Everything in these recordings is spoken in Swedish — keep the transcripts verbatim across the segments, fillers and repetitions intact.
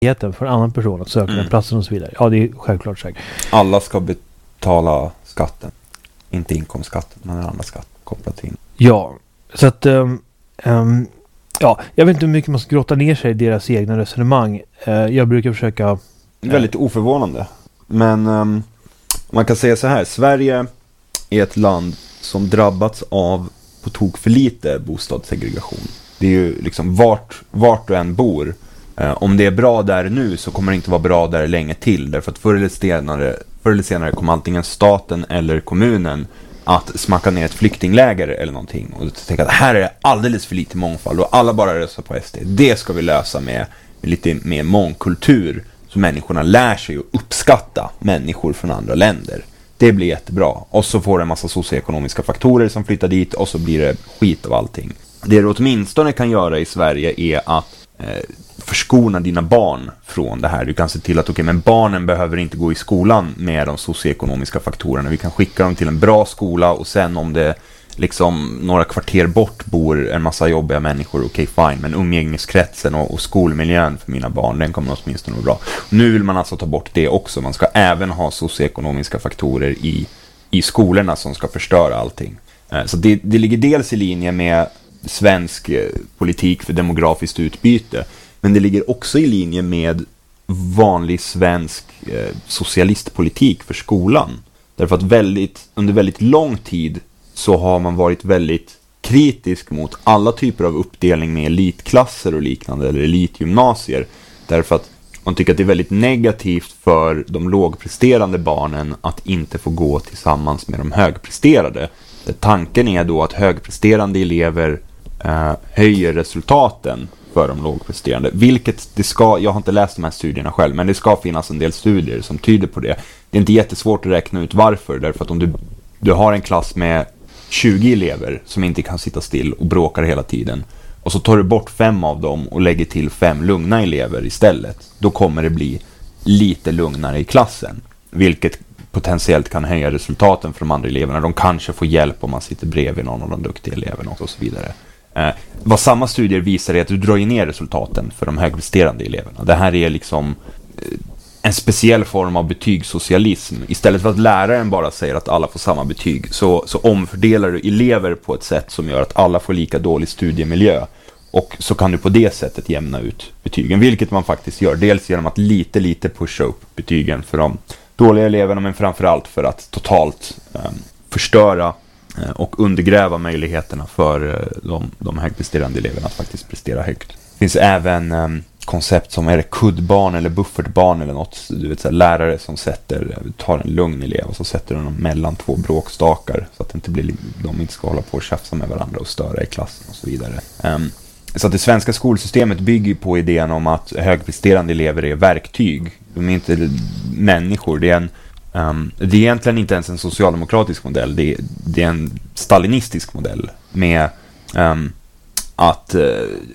rättigheten för en annan person att söka mm. den platsen och så vidare. Ja, det är självklart säkert. Alla ska betala skatten. Inte inkomstskatten, men andra skatt kopplat in. Ja, så att um, um, ja, jag vet inte hur mycket man ska gråta ner sig i deras egna resonemang. Uh, jag brukar försöka... Uh, Väldigt oförvånande. Men um, man kan säga så här, Sverige är ett land som drabbats av på tok för lite bostadssegregation. Det är ju liksom vart, vart du än bor. Eh, om det är bra där nu så kommer det inte vara bra där länge till. Därför att förr eller senare, förr eller senare kommer antingen staten eller kommunen att smacka ner ett flyktingläger eller någonting. Och tänka att här är det alldeles för lite mångfald och alla bara röstar på S D. Det ska vi lösa med, med lite mer mångkultur. Så människorna lär sig att uppskatta människor från andra länder. Det blir jättebra. Och så får det en massa socioekonomiska faktorer som flyttar dit och så blir det skit av allting. Det du åtminstone kan göra i Sverige är att eh, förskona dina barn från det här. Du kan se till att okej, okay, men barnen behöver inte gå i skolan med de socioekonomiska faktorerna. Vi kan skicka dem till en bra skola och sen om det liksom några kvarter bort bor en massa jobbiga människor, okej okay, fine, men umgängeskretsen och, och skolmiljön för mina barn, den kommer åtminstone vara bra. Nu vill man alltså ta bort det också. Man ska även ha socioekonomiska faktorer i, i skolorna som ska förstöra allting. Eh, så det, det ligger dels i linje med svensk eh, politik för demografiskt utbyte, men det ligger också i linje med vanlig svensk eh, socialistpolitik för skolan. Därför att väldigt, under väldigt lång tid så har man varit väldigt kritisk mot alla typer av uppdelning med elitklasser och liknande, eller elitgymnasier. Därför att man tycker att det är väldigt negativt för de lågpresterande barnen att inte få gå tillsammans med de högpresterade. Tanken är då att högpresterande elever eh, höjer resultaten för de lågpresterande. Vilket det ska, jag har inte läst de här studierna själv, men det ska finnas en del studier som tyder på det. Det är inte jättesvårt att räkna ut varför, därför att om du, du har en klass med tjugo elever som inte kan sitta still och bråkar hela tiden, och så tar du bort fem av dem och lägger till fem lugna elever istället, då kommer det bli lite lugnare i klassen, vilket potentiellt kan höja resultaten för de andra eleverna. De kanske får hjälp om man sitter bredvid någon av de duktiga eleverna och så vidare. Eh, vad samma studier visar är att du drar ner resultaten för de högpresterande eleverna. Det här är liksom eh, en speciell form av betygssocialism. Istället för att läraren bara säger att alla får samma betyg, så, så omfördelar du elever på ett sätt som gör att alla får lika dålig studiemiljö. Och så kan du på det sättet jämna ut betygen, vilket man faktiskt gör. Dels genom att lite, lite pusha upp betygen för de dåliga eleverna, men framförallt för att totalt eh, förstöra eh, och undergräva möjligheterna för eh, de, de högpresterande eleverna att faktiskt prestera högt. Det finns även eh, koncept som är det kuddbarn eller buffertbarn eller något, du vet, så här, lärare som sätter, tar en lugn elev och så sätter de mellan två bråkstakar så att det inte blir, de inte ska hålla på och tjafsa med varandra och störa i klassen och så vidare. Um, så att det svenska skolsystemet bygger på idén om att högpresterande elever är verktyg. De är inte människor. Det är, en, um, det är egentligen inte ens en socialdemokratisk modell. Det är, det är en stalinistisk modell med um, att uh,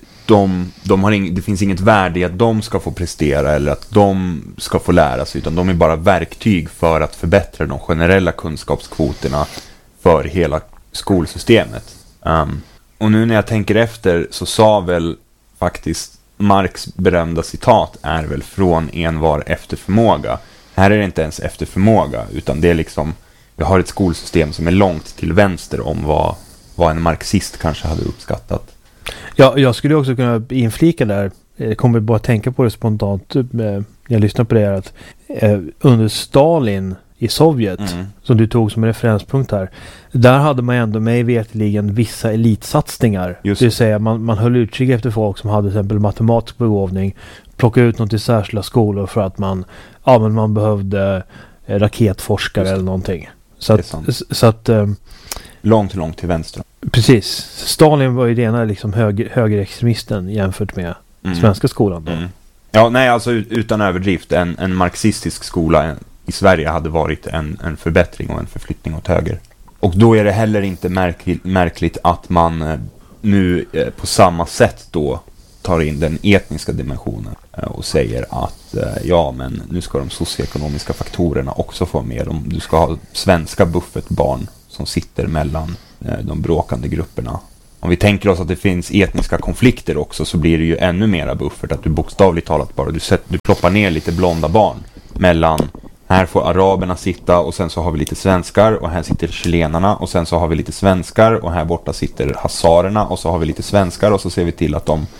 de, de har ing, det finns inget värde i att de ska få prestera eller att de ska få lära sig, utan de är bara verktyg för att förbättra de generella kunskapskvoterna för hela skolsystemet. Um, och nu när jag tänker efter så sa väl faktiskt Marx berömda citat är väl från envar efter förmåga. Här är det inte ens efter förmåga, utan det är liksom, vi har ett skolsystem som är långt till vänster om vad, vad en marxist kanske hade uppskattat. Ja, jag skulle också kunna inflika där, jag kommer bara att tänka på det spontant, jag lyssnar på det här, att eh, under Stalin i Sovjet, mm. som du tog som referenspunkt här, där hade man ändå mig vetligen vissa elitsatsningar. Just. Det vill säga man, man höll utkik efter folk som hade till exempel matematisk begåvning, plocka ut något till särskilda skolor för att man, ja, men man behövde eh, raketforskare eller någonting. Så att, så att eh, långt, långt till vänster. Precis. Stalin var ju rena liksom höger, högerextremisten jämfört med mm. svenska skolan då. Mm. Ja, nej, alltså utan överdrift, en, en marxistisk skola en, i Sverige hade varit en, en förbättring och en förflyttning åt höger. Och då är det heller inte märkligt, märkligt att man eh, nu eh, på samma sätt då tar in den etniska dimensionen eh, och säger att eh, ja, men nu ska de socioekonomiska faktorerna också få med. De, du ska ha svenska buffertbarn som sitter mellan eh, de bråkande grupperna Om vi tänker oss att det finns etniska konflikter också, så blir det ju ännu mera buffert, att du bokstavligt talat bara, du, sätter, du ploppar ner lite blonda barn mellan, här får araberna sitta och sen så har vi lite svenskar och här sitter chilenarna och sen så har vi lite svenskar och här borta sitter hassarerna och så har vi lite svenskar och så ser vi till att de,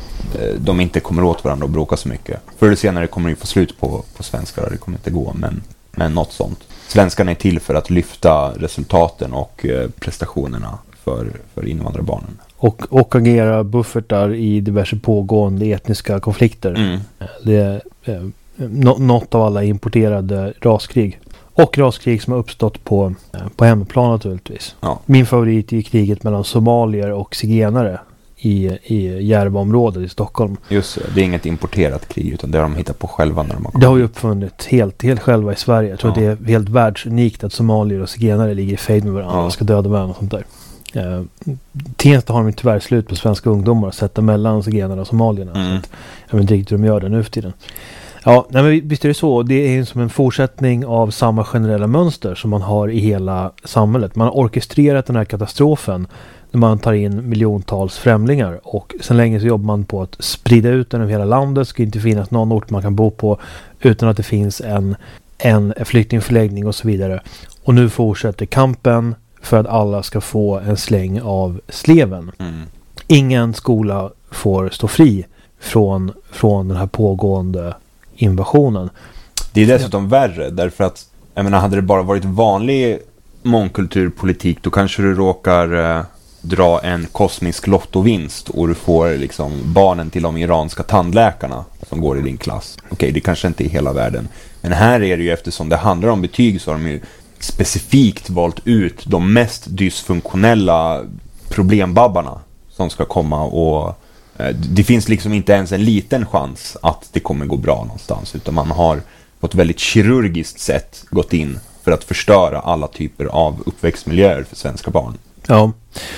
de inte kommer åt varandra och bråkar så mycket. Förr eller senare kommer det få slut på, på svenskar och det kommer inte gå, men, men något sånt. Svenskarna är till för att lyfta resultaten och eh, prestationerna för, för invandrarbarnen. Och, och agera buffertar i diverse pågående etniska konflikter. Mm. Det är eh, något av alla importerade raskrig. Och raskrig som har uppstått på, eh, på hemmaplan naturligtvis. Ja. Min favorit är kriget mellan somalier och zigenare i, i Järvaområdet i Stockholm. Just det, det är inget importerat krig utan det har de hittat på själva när de har kommit. Det har ju uppfunnit helt, helt själva i Sverige. Jag tror Ja. att det är helt världsunikt att somalier och zigenare ligger i fejd med varandra Ja. och ska döda varandra och sånt där. Uh, Tensta har de tyvärr slut på svenska ungdomar att sätta mellan zigenarna och somalierna. Mm. Så att, jag vet inte riktigt hur de gör det nu för tiden. Ja, nej, men visst är det så. Det är som en fortsättning av samma generella mönster som man har i hela samhället. Man har orkestrerat den här katastrofen när man tar in miljontals främlingar och sen länge så jobbar man på att sprida ut den över hela landet. Det ska inte finnas någon ort man kan bo på utan att det finns en, en flyktingförläggning och så vidare. Och nu fortsätter kampen för att alla ska få en släng av sleven. Mm. Ingen skola får stå fri från, från den här pågående invasionen. Det är dessutom värre därför att, jag menar, hade det bara varit vanlig mångkulturpolitik då kanske du råkar eh, dra en kosmisk lottovinst och du får liksom barnen till de iranska tandläkarna som går i din klass. Okej, okay, det kanske inte är hela världen. Men här är det ju, eftersom det handlar om betyg, så har de ju specifikt valt ut de mest dysfunktionella problembabbarna som ska komma och eh, det finns liksom inte ens en liten chans att det kommer gå bra någonstans, utan man har på ett väldigt kirurgiskt sätt gått in för att förstöra alla typer av uppväxtmiljöer för svenska barn. Ja.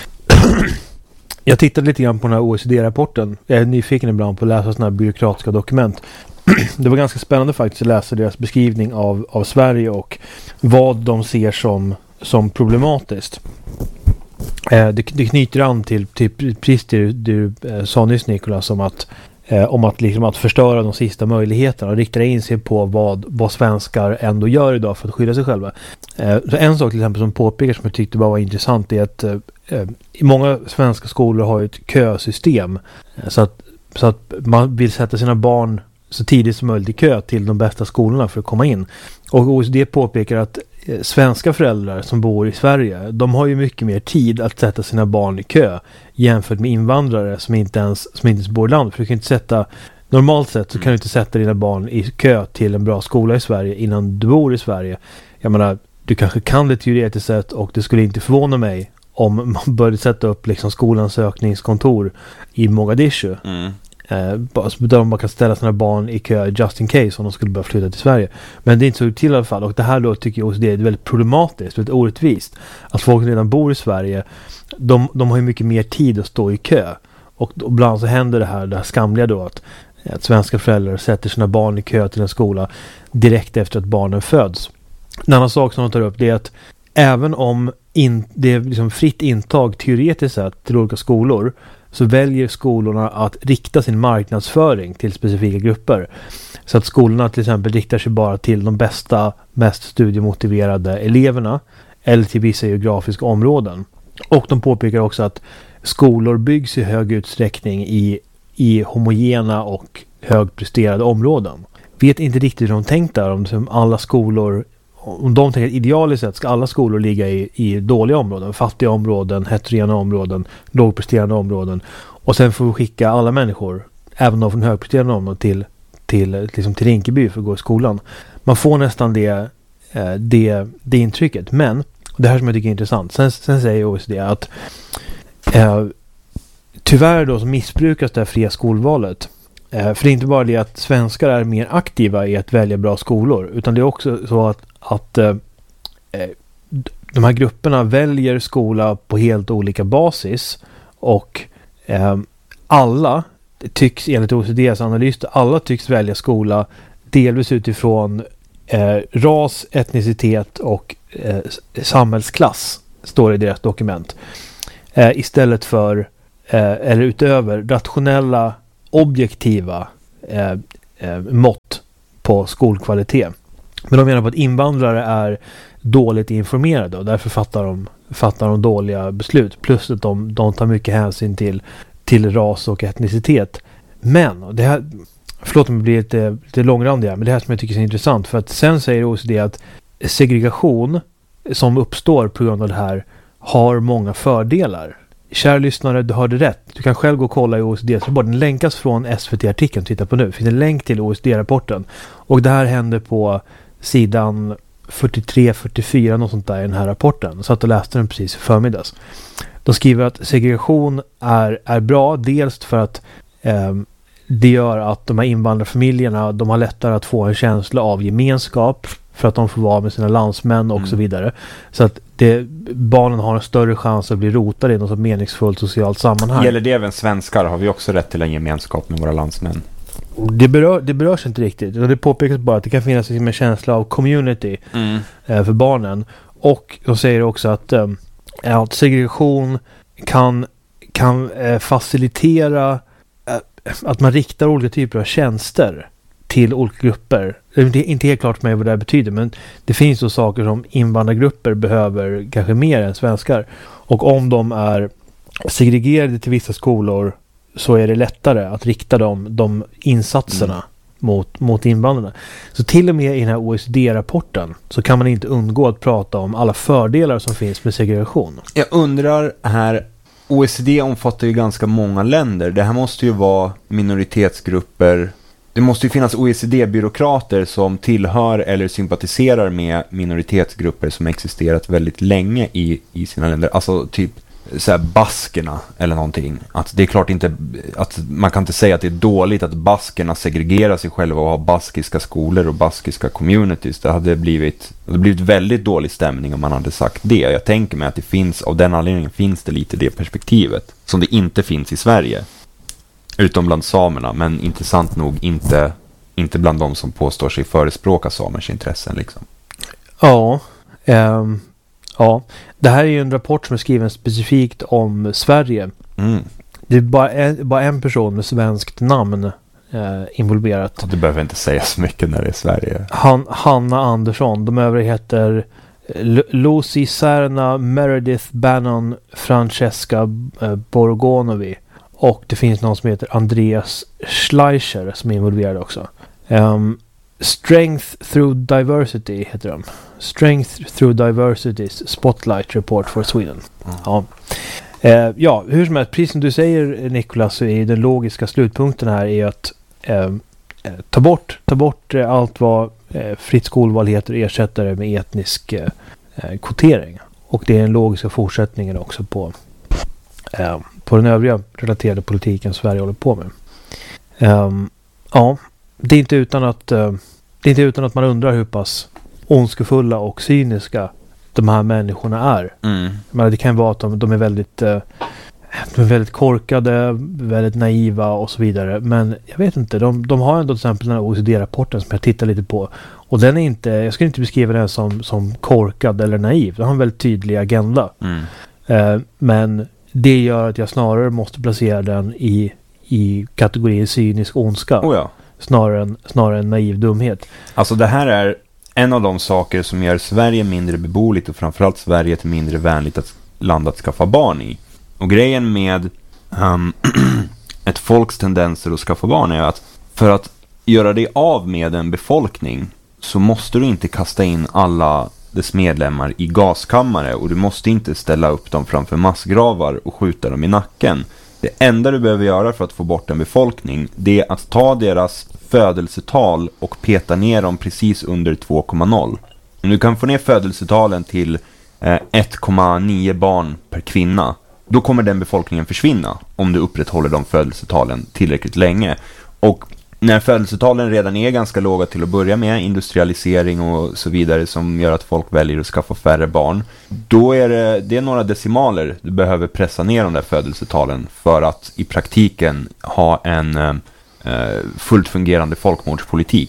Jag tittade lite grann på den här O E C D-rapporten. Jag är nyfiken ibland på att läsa sådana här byråkratiska dokument. Det var ganska spännande faktiskt att läsa deras beskrivning av, av Sverige och vad de ser som, som problematiskt. Eh, det, det knyter an till, till precis det du eh, sa nyss, Nicolas, om att, eh, om att, liksom att förstöra de sista möjligheterna och rikta in sig på vad, vad svenskar ändå gör idag för att skydda sig själva. Eh, så en sak till exempel som påpekar som jag tyckte bara var intressant är att eh, i många svenska skolor har ju ett kösystem eh, så, att, så att man vill sätta sina barn så tidigt som möjligt i kö till de bästa skolorna för att komma in. Och O E C D påpekar att eh, svenska föräldrar som bor i Sverige, de har ju mycket mer tid att sätta sina barn i kö jämfört med invandrare som inte ens, som inte ens bor i landet. För du kan inte sätta, normalt sett så kan du inte sätta dina barn i kö till en bra skola i Sverige innan du bor i Sverige. Jag menar, du kanske kan det teoretiskt sett och det skulle inte förvåna mig om man började sätta upp liksom skolans sökningskontor i Mogadishu. Mm. Eh, där de bara kan ställa sina barn i kö just in case om de skulle börja flytta till Sverige. Men det är inte så till i alla fall. Och det här då tycker jag också det är väldigt problematiskt, väldigt orättvist. Att folk som redan bor i Sverige, de, de har ju mycket mer tid att stå i kö. Och då, ibland så händer det här, det här skamliga då att, att svenska föräldrar sätter sina barn i kö till en skola direkt efter att barnen föds. En annan sak som de tar upp det är att även om in, det är liksom fritt intag teoretiskt sett till olika skolor, så väljer skolorna att rikta sin marknadsföring till specifika grupper. Så att skolorna till exempel riktar sig bara till de bästa, mest studiemotiverade eleverna eller till vissa geografiska områden. Och de påpekar också att skolor byggs i hög utsträckning i, i homogena och högpresterade områden. Vet inte riktigt hur de tänkt där, om alla skolor, om de tänker att idealiskt sett ska alla skolor ligga i, i dåliga områden, fattiga områden, heterogena områden, lågpresterande områden, och sen får vi skicka alla människor, även de från högpresterande områden, till, till, liksom till Rinkeby för att gå i skolan. Man får nästan det, det, det intrycket, men det här som jag tycker är intressant, sen, sen säger O E C D att eh, tyvärr då så missbrukas det här fria skolvalet. Eh, för det är inte bara det att svenskar är mer aktiva i att välja bra skolor, utan det är också så att, att eh, de här grupperna väljer skola på helt olika basis, och eh, alla tycks enligt O E C D:s analys, alla tycks välja skola delvis utifrån eh, ras, etnicitet och eh, samhällsklass, står det i deras dokument. eh, istället för eh, eller utöver rationella, objektiva eh, eh, mått på skolkvalitet. Men de menar på att invandrare är dåligt informerade och därför fattar de, fattar de dåliga beslut. Plus att de, de tar mycket hänsyn till, till ras och etnicitet. Men, och det här, förlåt om det blir lite, lite långrandiga, men det här som jag tycker är så intressant. För att sen säger O E C D att segregation som uppstår på grund av det här har många fördelar. Kära lyssnare, du hörde rätt. Du kan själv gå och kolla i O E C D:s rapport. Den länkas från S V T-artikeln. Titta på nu. Det finns en länk till O E C D-rapporten. Och det här händer på sidan fyrtiotre fyrtiofyra, något sånt där i den här rapporten. Jag satt och läste den precis i förmiddags. De skriver att segregation är, är bra. Dels för att eh, det gör att de här invandrarfamiljerna, de har lättare att få en känsla av gemenskap för att de får vara med sina landsmän och mm. så vidare. Så att det, barnen har en större chans att bli rotade i något meningsfullt socialt sammanhang. Gäller det även svenskar? Har vi också rätt till en gemenskap med våra landsmän? Det, berör, det berörs inte riktigt. Och det påpekas bara att det kan finnas en känsla av community mm. eh, för barnen. Och de säger också att, eh, att segregation kan, kan eh, facilitera eh, att man riktar olika typer av tjänster till olika grupper. Det är inte helt klart för mig vad det här betyder, men det finns då saker som invandrargrupper behöver kanske mer än svenskar. Och om de är segregerade till vissa skolor så är det lättare att rikta dem, de insatserna mm. mot, mot invandrarna. Så till och med i den här O E C D-rapporten så kan man inte undgå att prata om alla fördelar som finns med segregation. Jag undrar här, O E C D omfattar ju ganska många länder. Det här måste ju vara minoritetsgrupper. Det måste ju finnas O E C D-byråkrater som tillhör eller sympatiserar med minoritetsgrupper som existerat väldigt länge i, i sina länder. Alltså typ så här baskerna eller någonting. Att det är klart inte att man kan inte säga att det är dåligt att baskerna segregerar sig själva och har baskiska skolor och baskiska communities. Det hade blivit, det hade blivit väldigt dålig stämning om man hade sagt det. Jag tänker mig att det finns, av den anledningen finns det lite det perspektivet som det inte finns i Sverige. Utom bland samerna, men intressant nog inte, inte bland de som påstår sig förespråka samers intressen liksom. Ja, um, ja. Det här är ju en rapport som är skriven specifikt om Sverige. Mm. Det är bara en, bara en person med svenskt namn eh, involverat. Och du behöver inte säga så mycket när det är Sverige. Han, Hanna Andersson. De övriga heter L- Lucy Serna, Meredith Bannon, Francesca eh, Borgonovi. Och det finns någon som heter Andreas Schleicher som är involverad också. Um, Strength Through Diversity heter de. Strength Through Diversity's Spotlight Report for Sweden. Mm. Ja. Uh, ja, hur som helst, precis som du säger Nicolas, så är den logiska slutpunkten här är att uh, ta bort, ta bort uh, allt vad uh, fritt skolval heter och ersätta det med etnisk uh, kvotering. Och det är den logiska fortsättningen också på uh, på den övriga relaterade politiken Sverige håller på med. Um, ja, det är inte utan att uh, det är inte utan att man undrar hur pass ondskefulla och cyniska de här människorna är. Mm. Men det kan vara att de, de är väldigt uh, de är väldigt korkade, väldigt naiva och så vidare. Men jag vet inte, de, de har ändå till exempel den här O E C D-rapporten som jag tittar lite på. Och den är inte, jag skulle inte beskriva den som, som korkad eller naiv. Den har en väldigt tydlig agenda. Mm. Uh, men det gör att jag snarare måste placera den i, i kategorin cynisk ondska. Oh ja. Snarare än, snarare än naiv dumhet. Alltså det här är en av de saker som gör Sverige mindre beboeligt och framförallt Sverige ett mindre vänligt att land att skaffa barn i. Och grejen med um, ett folks tendenser att skaffa barn är att för att göra det av med en befolkning så måste du inte kasta in alla dess medlemmar i gaskammare och du måste inte ställa upp dem framför massgravar och skjuta dem i nacken. Det enda du behöver göra för att få bort en befolkning, det är att ta deras födelsetal och peta ner dem precis under två komma noll. Du kan få ner födelsetalen till eh, ett komma nio barn per kvinna. Då kommer den befolkningen försvinna om du upprätthåller de födelsetalen tillräckligt länge. Och när födelsetalen redan är ganska låga till att börja med, industrialisering och så vidare som gör att folk väljer att skaffa färre barn, då är det, det är några decimaler du behöver pressa ner de där födelsetalen för att i praktiken ha en eh, fullt fungerande folkmordspolitik.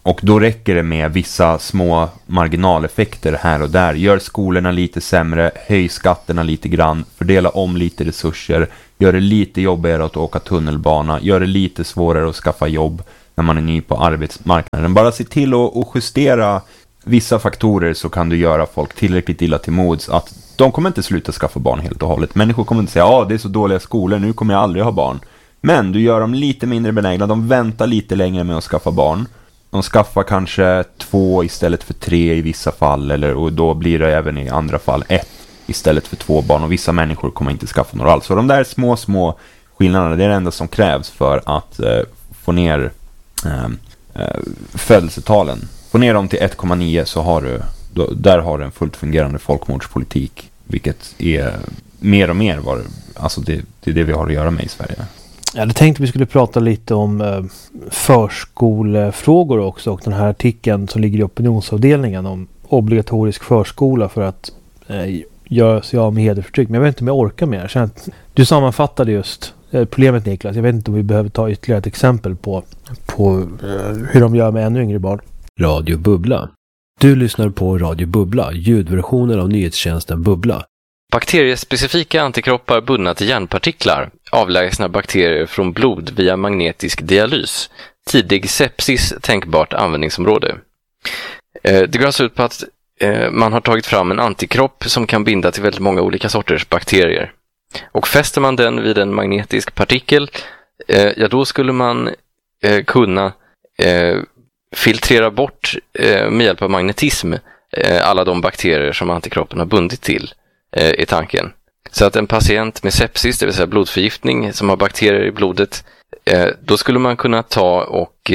Och då räcker det med vissa små marginaleffekter här och där. Gör skolorna lite sämre, höj skatterna lite grann, fördela om lite resurser, gör det lite jobbigare att åka tunnelbana, gör det lite svårare att skaffa jobb när man är ny på arbetsmarknaden. Bara se till att, att justera vissa faktorer, så kan du göra folk tillräckligt illa till mods att de kommer inte sluta skaffa barn helt och hållet. Människor kommer inte säga, ja det är så dåliga skolor, nu kommer jag aldrig ha barn. Men du gör dem lite mindre benägna, de väntar lite längre med att skaffa barn. De skaffar kanske två istället för tre i vissa fall, eller, och då blir det även i andra fall ett istället för två barn. Och vissa människor kommer inte skaffa några alls. Så de där små, små skillnaderna, det är det enda som krävs för att eh, få ner eh, eh, födelsetalen. Få ner dem till ett komma nio, så har du, då, där har du en fullt fungerande folkmordspolitik. Vilket är mer och mer var, alltså det, det är det vi har att göra med i Sverige. Jag hade tänkt att vi skulle prata lite om eh, förskolefrågor också, och den här artikeln som ligger i opinionsavdelningen om obligatorisk förskola för att eh, göra sig av med hedersförtryck. Men jag vet inte om jag orkar mer. Jag känner att du sammanfattade just eh, problemet, Niklas. Jag vet inte om vi behöver ta ytterligare ett exempel på, på eh, hur de gör med ännu yngre barn. Radio Bubbla. Du lyssnar på Radio Bubbla, ljudversionen av nyhetstjänsten Bubbla. Bakteriespecifika antikroppar bundna till järnpartiklar avlägsnar bakterier från blod via magnetisk dialys. Tidig sepsis tänkbart användningsområde. Det går alltså ut på att man har tagit fram en antikropp som kan binda till väldigt många olika sorters bakterier. Och fäster man den vid en magnetisk partikel, ja då skulle man kunna filtrera bort med hjälp av magnetism alla de bakterier som antikroppen har bundit till i tanken. Så att en patient med sepsis, det vill säga blodförgiftning som har bakterier i blodet, då skulle man kunna ta och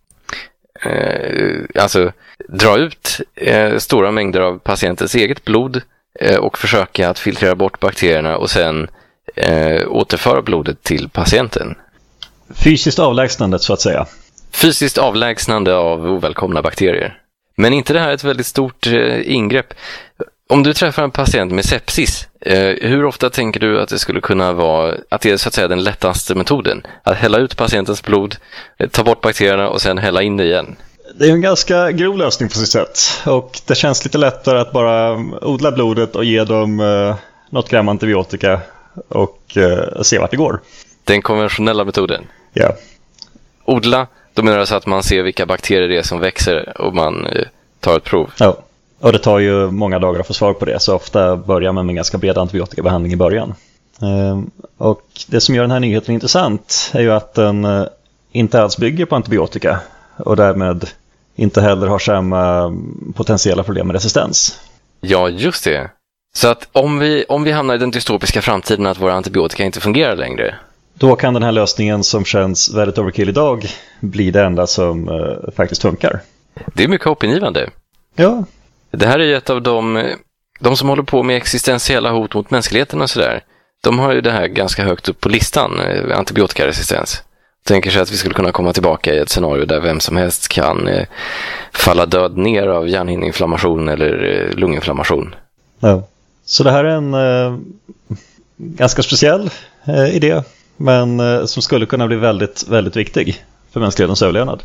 alltså dra ut stora mängder av patientens eget blod och försöka att filtrera bort bakterierna och sen återföra blodet till patienten. Fysiskt avlägsnande så att säga. Fysiskt avlägsnande av ovälkomna bakterier. Men inte det här ett väldigt stort eh, ingrepp. Om du träffar en patient med sepsis, eh, hur ofta tänker du att det skulle kunna vara, att det är så att säga den lättaste metoden? Att hälla ut patientens blod, eh, ta bort bakterierna och sen hälla in det igen? Det är en ganska grov lösning på sitt sätt. Och det känns lite lättare att bara odla blodet och ge dem eh, något gram antibiotika och eh, se vart det går. Den konventionella metoden? Ja. Odla, då menar det så att man ser vilka bakterier det är som växer och man eh, tar ett prov. Ja, och det tar ju många dagar att få svar på det. Så ofta börjar man med en ganska bred antibiotikabehandling i början. Ehm, och det som gör den här nyheten intressant är ju att den eh, inte alls bygger på antibiotika. Och därmed inte heller har samma potentiella problem med resistens. Ja, just det. Så att om vi, om vi hamnar i den dystopiska framtiden att våra antibiotika inte fungerar längre, då kan den här lösningen som känns väldigt overkill idag bli det enda som uh, faktiskt funkar. Det är mycket hoppingivande. Ja. Det här är ju ett av de, de som håller på med existentiella hot mot mänskligheten och sådär. De har ju det här ganska högt upp på listan, antibiotikaresistens. Tänker sig att vi skulle kunna komma tillbaka i ett scenario där vem som helst kan eh, falla död ner av hjärnhinneinflammation eller eh, lunginflammation. Ja. Så det här är en eh, ganska speciell eh, idé, men eh, som skulle kunna bli väldigt, väldigt viktig för mänsklighetens överlevnad.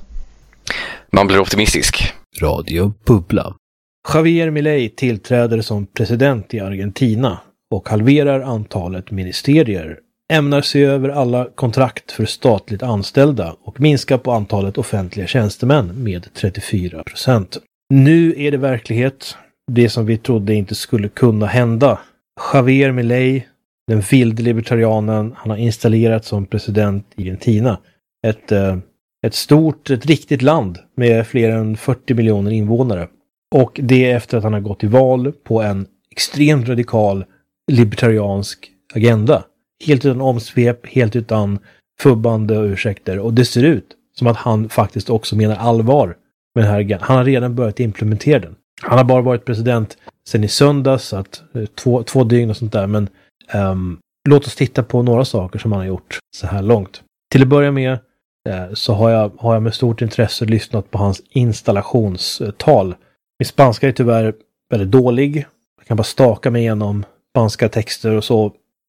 Man blir optimistisk. Radio Bubbla. Javier Milei tillträder som president i Argentina och halverar antalet ministerier. Ämnar se över alla kontrakt för statligt anställda och minska på antalet offentliga tjänstemän med trettiofyra procent. Nu är det verklighet. Det som vi trodde inte skulle kunna hända. Javier Milei, den vilde libertarianen, han har installerat som president i Argentina. Ett, ett stort, ett riktigt land med fler än fyrtio miljoner invånare. Och det är efter att han har gått till val på en extremt radikal libertariansk agenda. Helt utan omsvep, helt utan fubbande och ursäkter. Och det ser ut som att han faktiskt också menar allvar med den här agendan. Han har redan börjat implementera den. Han har bara varit president sedan i söndags, att, två, två dygn och sånt där. Men um, låt oss titta på några saker som han har gjort så här långt. Till att börja med eh, så har jag, har jag med stort intresse lyssnat på hans installationstal. Min spanska är tyvärr väldigt dålig. Jag kan bara staka mig igenom spanska texter och så.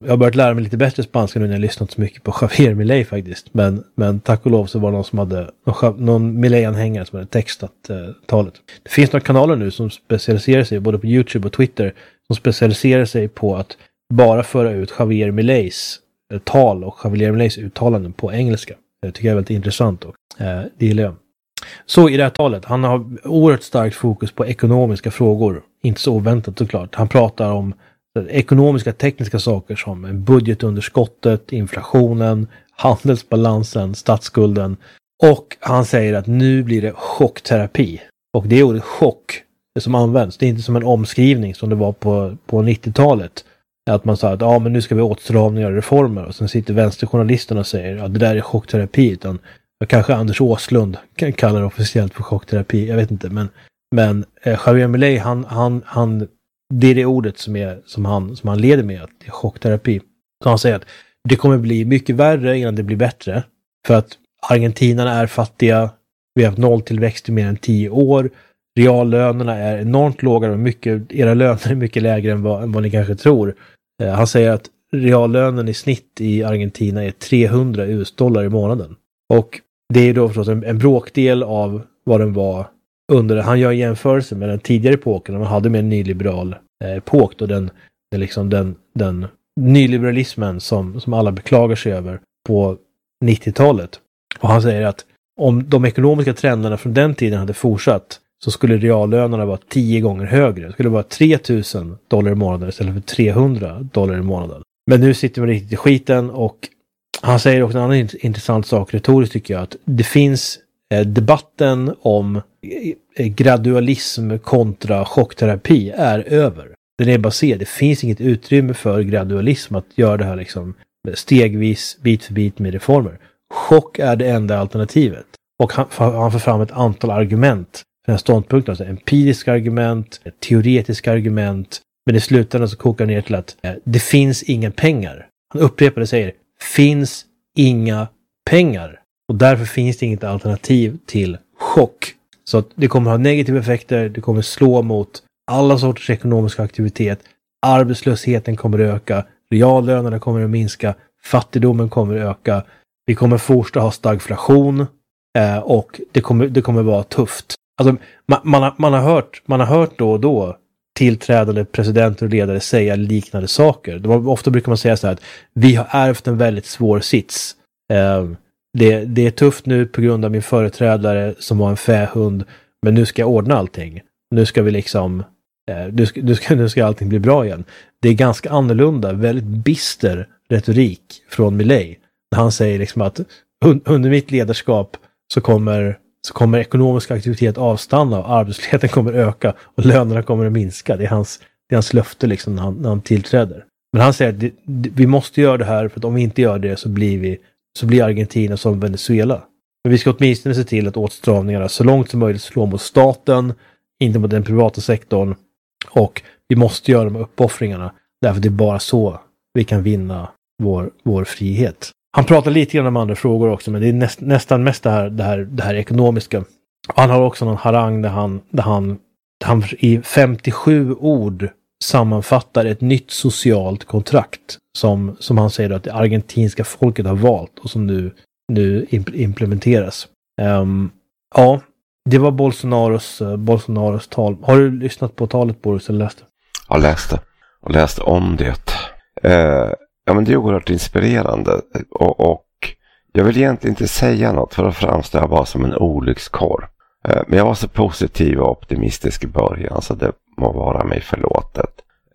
Jag har börjat lära mig lite bättre spanska nu när jag lyssnat så mycket på Javier Milei faktiskt. Men, men tack och lov så var det någon som hade, någon, någon Milei-anhängare som hade textat eh, talet. Det finns några kanaler nu som specialiserar sig, både på YouTube och Twitter, som specialiserar sig på att bara föra ut Javier Mileis eh, tal och Javier Mileis uttalanden på engelska. Det tycker jag är väldigt intressant och eh, det gillar jag. Så i det här talet, han har oerhört starkt fokus på ekonomiska frågor. Inte så oväntat såklart. Han pratar om ekonomiska tekniska saker som budgetunderskottet, inflationen, handelsbalansen, statsskulden. Och han säger att nu blir det chockterapi. Och det är ordet chock som används. Det är inte som en omskrivning som det var på, på nittiotalet. Att man sa att ja, men nu ska vi åtstramningar och reformer. Och sen sitter vänsterjournalisterna och säger att ja, det där är chockterapi. Utan kanske Anders Åslund kan kalla det officiellt för chockterapi. Jag vet inte. Men, men eh, Javier Milei, han, han, han, det är det ordet som, är, som, han, som han leder med. Att det är chockterapi. Så han säger att det kommer bli mycket värre innan det blir bättre. För att argentinarna är fattiga. Vi har haft nolltillväxt i mer än tio år. Reallönerna är enormt låga. Och mycket, era löner är mycket lägre än vad, än vad ni kanske tror. Eh, han säger att reallönen i snitt i Argentina är trehundra U S-dollar i månaden. Och det är då förstås en, en bråkdel av vad den var under. Han gör en jämförelse med den tidigare epoken. Man hade med en nyliberal eh, epok. Och den, den, liksom den, den nyliberalismen som, som alla beklagar sig över på nittiotalet. Och han säger att om de ekonomiska trenderna från den tiden hade fortsatt så skulle reallönerna vara tio gånger högre. Det skulle vara tre tusen dollar i månaden istället för trehundra dollar i månaden. Men nu sitter man riktigt i skiten och han säger också en annan intressant sak retoriskt tycker jag. Att det finns eh, debatten om eh, gradualism kontra chockterapi är över. Den är baserad. Det finns inget utrymme för gradualism att göra det här liksom stegvis, bit för bit med reformer. Chock är det enda alternativet. Och han, han får fram ett antal argument för den ståndpunkten. Alltså empiriska argument, teoretiska argument. Men i slutändan så kokar ner till att eh, det finns inga pengar. Han upprepar det och säger finns inga pengar. Och därför finns det inget alternativ till chock. Så att det kommer ha negativa effekter. Det kommer slå mot alla sorters ekonomisk aktivitet. Arbetslösheten kommer att öka. Reallönerna kommer att minska. Fattigdomen kommer att öka. Vi kommer fortsätta ha stagflation. Eh, och det kommer, det kommer vara tufft. Alltså, man, man, har, man, har hört, man har hört då och då tillträdande presidenter och ledare säga liknande saker. Det var, ofta brukar man säga så här att vi har ärvt en väldigt svår sits. Eh, det, det är tufft nu på grund av min företrädare som var en fähund, men nu ska jag ordna allting. Nu ska vi liksom eh, nu, ska, nu, ska, nu ska allting bli bra igen. Det är ganska annorlunda, väldigt bister retorik från Milei. När han säger liksom att un, under mitt ledarskap så kommer så kommer ekonomisk aktivitet avstanna och arbetslösheten kommer öka och lönerna kommer att minska. Det är hans, det är hans löfte liksom när han, när han tillträder. Men han säger att det, det, vi måste göra det här för att om vi inte gör det så blir, vi, så blir Argentina som Venezuela. Men vi ska åtminstone se till att åtstramningarna så långt som möjligt slår mot staten, inte mot den privata sektorn. Och vi måste göra de uppoffringarna därför det är bara så vi kan vinna vår, vår frihet. Han pratar lite grann om andra frågor också, men det är näst, nästan mest det här, det, här, det här ekonomiska. Han har också någon harang där han, där han, han i femtiosju ord sammanfattar ett nytt socialt kontrakt som, som han säger att det argentinska folket har valt och som nu, nu implementeras. Um, ja, det var Bolsonaros, uh, Bolsonaros tal. Har du lyssnat på talet, Boris, eller läst det? Jag läste och läste om det. Uh... Ja, men det är oerhört inspirerande och, och jag vill egentligen inte säga något för att framstå jag bara som en olyckskorp. Eh, men jag var så positiv och optimistisk i början så det må vara mig förlåtet.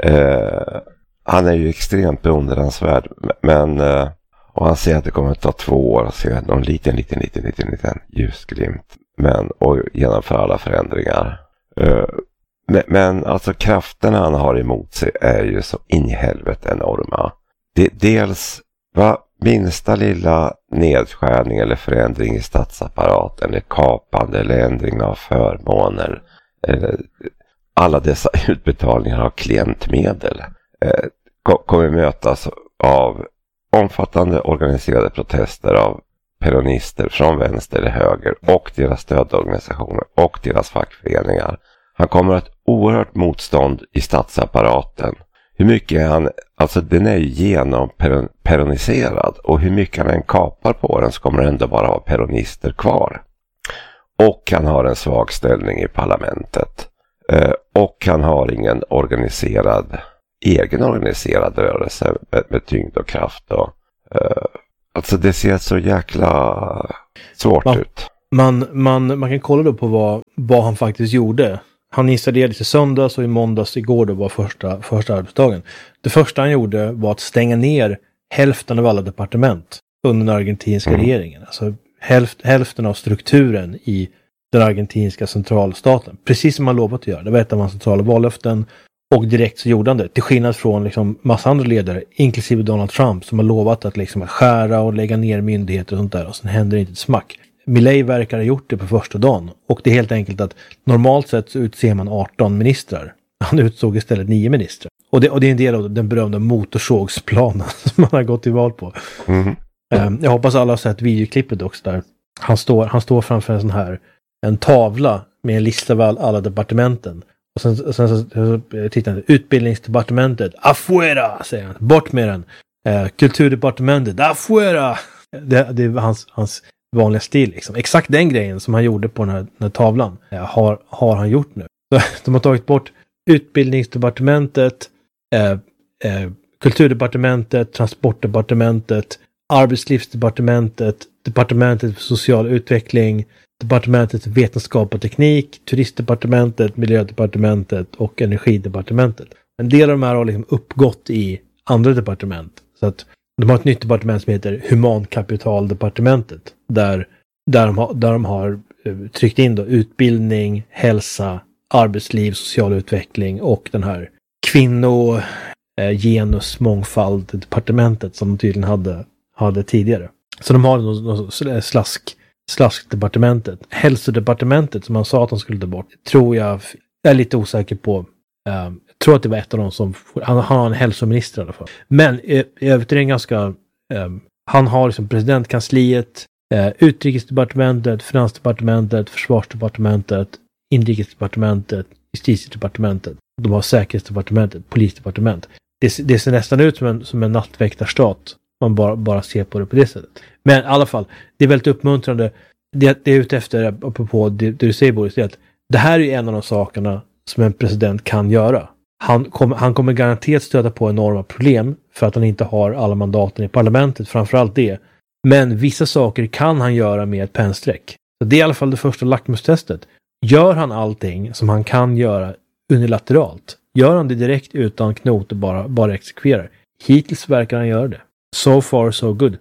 Eh, han är ju extremt beundransvärd men eh, och han säger att det kommer att ta två år att se någon liten, liten, liten, liten, liten ljusglimt men och genomföra alla förändringar. Eh, men, men alltså krafterna han har emot sig är ju så in i helvete enorma. Dels vad minsta lilla nedskärning eller förändring i statsapparaten eller kapande eller ändring av förmåner eller alla dessa utbetalningar av klientmedel eh, kommer mötas av omfattande organiserade protester av peronister från vänster eller höger och deras stödorganisationer och deras fackföreningar. Han kommer att oerhört motstånd i statsapparaten. hur mycket han, alltså den är ju genomperoniserad och hur mycket han än kapar på den så kommer det ändå bara ha peronister kvar. Och han har en svag ställning i parlamentet. Eh, och han har ingen organiserad, egen organiserad rörelse med, med tyngd och kraft. Och, eh, alltså det ser så jäkla svårt man, ut. Man, man, man kan kolla då på vad, vad han faktiskt gjorde. Han installerade i söndags och i måndags igår då var första, första arbetsdagen. Det första han gjorde var att stänga ner hälften av alla departement under den argentinska mm. regeringen. Alltså hälft, hälften av strukturen i den argentinska centralstaten. Precis som han lovat att göra. Det var ett av hans centrala vallöften och direkt så gjorde han det. Till skillnad från liksom massa andra ledare, inklusive Donald Trump, som har lovat att liksom skära och lägga ner myndigheter och sånt där och sen händer inte ett smack. Milei verkar ha gjort det på första dagen. Och det är helt enkelt att normalt sett så utser man arton ministrar. Han utsåg istället nio ministrar. Och det, och det är en del av den berömda motorsågsplanen som man har gått till val på. Mm. Um, jag hoppas alla har sett videoklippet också där. Han står, han står framför en sån här en tavla med en lista av alla departementen. Och sen, sen så, så tittar han, utbildningsdepartementet, afuera, säger han, bort med den. Uh, kulturdepartementet, afuera. Det, det är hans, hans vanliga stil liksom. Exakt den grejen som han gjorde på den här, den här tavlan uh, har, har han gjort nu. Så, de har tagit bort utbildningsdepartementet, uh, uh, kulturdepartementet, transportdepartementet, arbetslivsdepartementet, departementet för social utveckling, departementet för vetenskap och teknik, turistdepartementet, miljödepartementet och energidepartementet. En del av de här har liksom uppgått i andra departement. Så att de har ett nytt departement som heter humankapitaldepartementet. Där, där, de, har, där de har tryckt in då utbildning, hälsa, arbetsliv, social utveckling och den här kvinno, eh, genus, mångfald departementet som de tydligen hade, hade tidigare. Så de har något slask slaskdepartementet. Hälsodepartementet som man sa att de skulle ta bort. Tror jag, jag är lite osäker på. Uh, jag tror att det var ett av dem som, han har en hälsominister i alla fall. Men i övrigt är det ganska, um, han har liksom presidentkansliet, uh, utrikesdepartementet, finansdepartementet, försvarsdepartementet, inrikesdepartementet, justitiedepartementet. De har säkerhetsdepartementet, polisdepartement. Det, det ser nästan ut som en, som en nattväktarstat. Man bara, bara ser på det på det sättet. Men i alla fall, det är väldigt uppmuntrande. Det, det är ute efter, apropå det, det du säger Boris, det är att det här är en av de sakerna som en president kan göra. Han, kom, han kommer garanterat stöta på enorma problem för att han inte har alla mandaten i parlamentet, framförallt det. Men vissa saker kan han göra med ett pennstreck. Så det är i alla fall det första lackmustestet. Gör han allting som han kan göra unilateralt? Gör han det direkt utan knot och bara, bara exekverar? Hittills verkar han göra det. So far so good.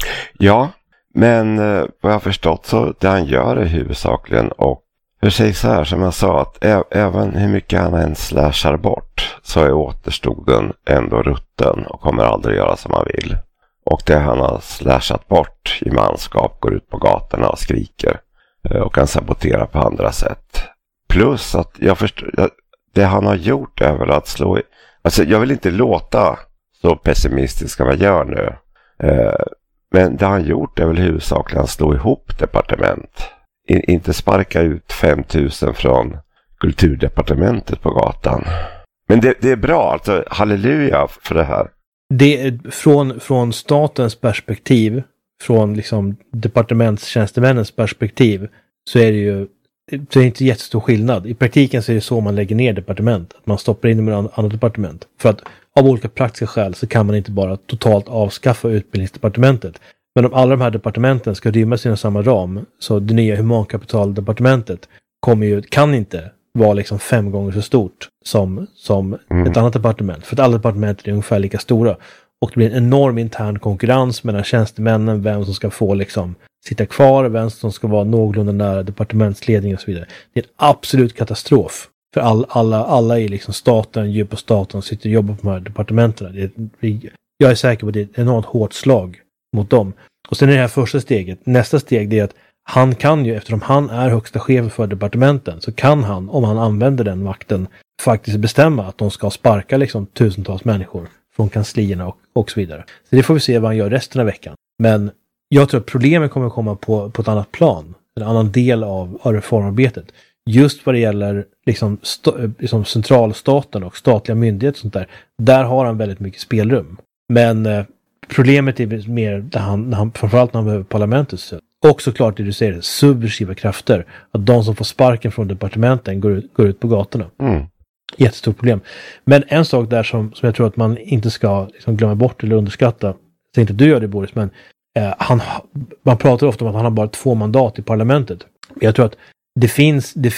Ja, men eh, vad jag har förstått så det han gör är huvudsakligen, och hur sägs så här som jag sa, att ä- även hur mycket han än slashar bort så är återstoden ändå rutten och kommer aldrig göra som han vill. Och det han har slashat bort i manskap går ut på gatorna och skriker eh, och kan sabotera på andra sätt. Plus att jag förstår, det han har gjort är väl att slå i, alltså jag vill inte låta så pessimistisk som jag gör nu. Eh, men det han gjort är väl huvudsakligen att slå ihop departement. I, inte sparka ut fem tusen från kulturdepartementet på gatan. Men det, det är bra, alltså halleluja för det här. Det är från, från statens perspektiv, från liksom departementstjänstemännens perspektiv, så är det ju så är det inte jättestor skillnad. I praktiken så är det så man lägger ner departement. Att man stoppar in dem i andra departement. För att av olika praktiska skäl så kan man inte bara totalt avskaffa utbildningsdepartementet. Men om alla de här departementen ska rymmas inom samma ram, så det nya humankapitaldepartementet kommer ju, kan inte vara liksom fem gånger så stort som, som mm. ett annat departement. För att alla departement är ungefär lika stora. Och det blir en enorm intern konkurrens mellan tjänstemännen, vem som ska få liksom sitta kvar, vem som ska vara någorlunda nära departementsledning och så vidare. Det är en absolut katastrof. För all, alla, alla i liksom staten, djupa staten, sitter och jobbar på de här departementen. Det är, jag är säker på att det är ett enormt hårt slag mot dem. Och sen är det här första steget. Nästa steg det är att han kan ju, eftersom han är högsta chef för departementen, så kan han, om han använder den makten, faktiskt bestämma att de ska sparka liksom tusentals människor från kanslierna och, och så vidare. Så det får vi se vad han gör resten av veckan. Men jag tror att problemen kommer komma på, på ett annat plan. En annan del av, av reformarbetet. just vad det gäller liksom, st- liksom centralstaten och statliga myndigheter och sånt där, där har han väldigt mycket spelrum. Men eh, problemet är mer där han, när han, framförallt när han behöver parlamentets stöd. Och såklart det du säger, subversiva krafter. Att de som får sparken från departementen går ut, går ut på gatorna. Mm. Jättestort problem. Men en sak där som, som jag tror att man inte ska liksom glömma bort eller underskatta. Så inte du gör det, Boris, men eh, han, man pratar ofta om att han har bara två mandat i parlamentet. Jag tror att det finns, det